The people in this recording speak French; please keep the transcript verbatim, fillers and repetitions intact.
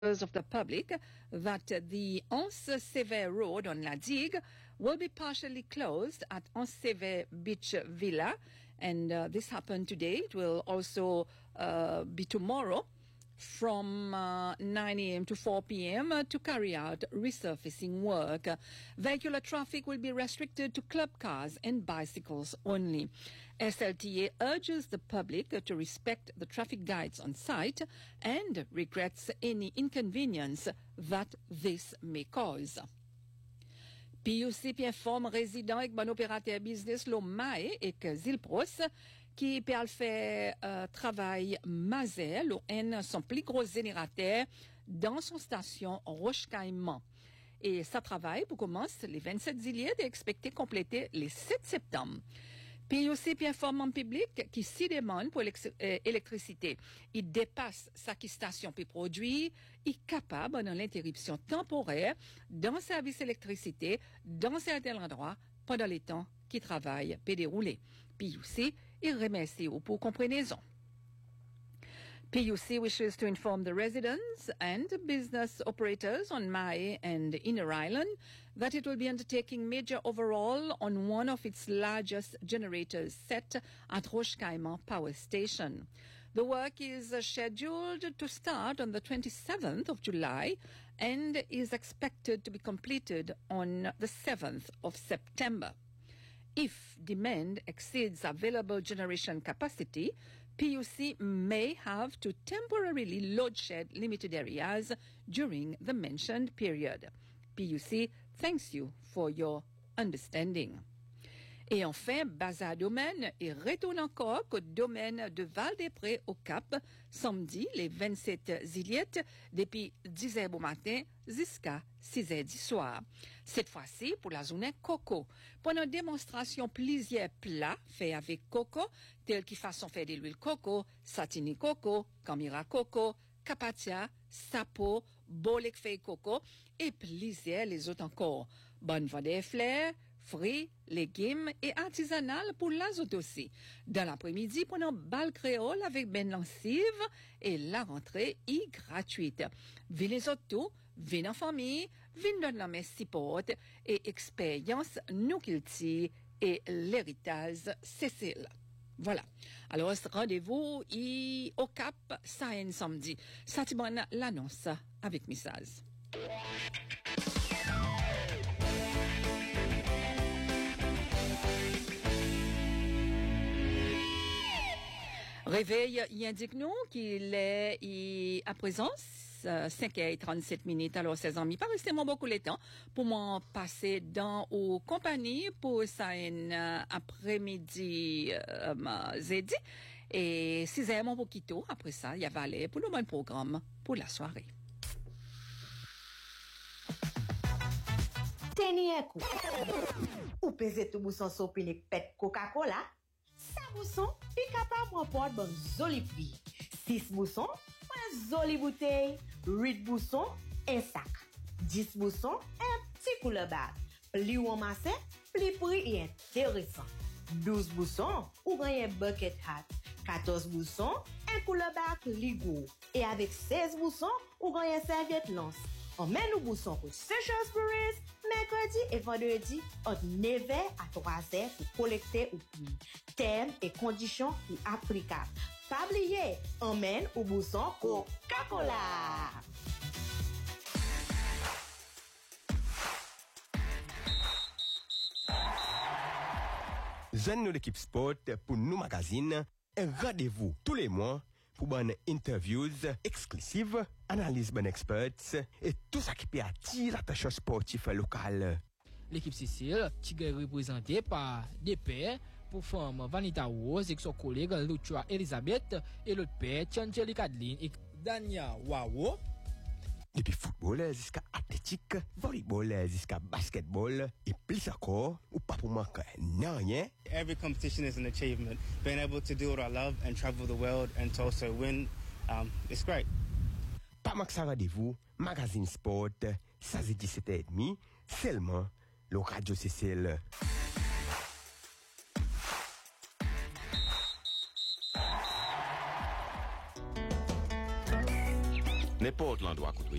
of the public that the Anse-Sévère Road on La Digue will be partially closed at Anse-Sévère Beach Villa, and uh, this happened today. It will also uh, be tomorrow from uh, nine a.m. to four p.m. Uh, to carry out resurfacing work. Vehicular traffic will be restricted to club cars and bicycles only. S L T A urges the public uh, to respect the traffic guides on site and regrets any inconvenience that this may cause. P U C puis informe résident et bon opérateur business lo Mae et que Zilpros qui peut faire euh, travail Mazel ou en son plus gros générateur dans son station Roche-Caïman. Et ça travaille pour commencer les vingt-sept juillet et expecté compléter les sept septembre. P U C puis informe en public qui s'y demande pour l'électricité. Il dépasse sa station puis produit, il est capable dans l'interruption temporaire dans service électricité dans certains endroits pendant les temps qui travaillent peut dérouler. P U C, il remercie pour compréhension. P U C wishes to inform the residents and business operators on Mae and Inner Island that it will be undertaking major overhaul on one of its largest generators set at Roche-Caïman Power Station. The work is uh, scheduled to start on the twenty-seventh of July and is expected to be completed on the seventh of September. If demand exceeds available generation capacity, P U C may have to temporarily load shed limited areas during the mentioned period. P U C thanks you for your understanding. Et enfin, Bazar Domaine et retourne encore au domaine de Val-des-Prés au Cap, samedi, les vingt-sept juillet, depuis dix heures du matin jusqu'à six heures du soir. Cette fois-ci, pour la journée coco. Pendant démonstration, plusieurs plats faits avec coco, tels qui façon faire de l'huile coco, satini coco, camira coco, capatia, sapo, bolek fait coco, et plusieurs les autres encore. Bonne voie des fleurs, fruits, légumes et artisanales pour l'azote aussi. Dans l'après-midi, pendant bal créole avec ben lancive et la rentrée est gratuite. Venez surtout, venez en famille, venez dans la messe support et expérience nous cultive et l'héritage Cécile. Voilà. Alors, rendez-vous y, au Cap, ça un samedi. Ça te bonne l'annonce avec message. Réveil, il indique nous qu'il est à présent euh, cinq heures trente-sept minutes. Alors, ses amis, pas rester mon beaucoup le temps pour m'en passer dans aux compagnies pour ça un euh, après-midi euh, zédi. Et six heures mon poquito. Après ça, il y a Valais pour le bon programme pour la soirée. Tenez coup. Ou pesez tout bousson sopi les pet Coca-Cola. Sa bousson, pi capable remporte bon joli prix. six boussons, un joli bouteille. huit boussons, un sac. dix boussons, un petit couleur bag. Plus ou massé, plus prix et intéressant. douze boussons, ou gagne bucket hat. quatorze boussons, un couleur bag ligo. Et avec seize boussons, ou gagne serviette lance. On met nos boussons pour Seychelles Breeze, mercredi et vendredi, entre neuf heures à trois heures pour collecter ou prix. Termes et conditions y applicables. Pas oublier, emmène au bousson Coca-Cola. Jeune nous l'équipe sport pour nous magazine. Rendez-vous tous les mois pour bonnes interviews exclusives, analyse bonnes experts et tout ça qui peut attirer l'attention sportive locale. L'équipe Cécile, qui est représentée par des pères pour femmes Vanita Rose et son collègue Lutua Elisabeth et l'autre père Tiangeli Kadeline et Dania Wawo. Depuis football jusqu'à athlétique, volleyball jusqu'à basketball et plus encore, ou pas pour manquer non rien. Every competition is an achievement. Being able to do what I love and travel the world and to also win, um, it's great. Pas manquer ça rendez-vous, magazine sport, ça c'est dix-sept heures trente, seulement le Radio Cécile. N'importe l'endroit côté